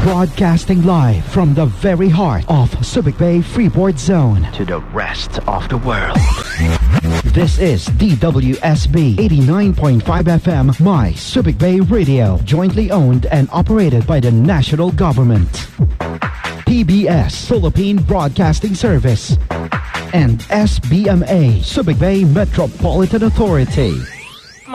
Broadcasting live from the very heart of Subic Bay Freeport Zone to the rest of the world. This is DWSB 89.5 FM, My Subic Bay Radio, jointly owned and operated by the national government. PBS, Philippine Broadcasting Service, and SBMA, Subic Bay Metropolitan Authority.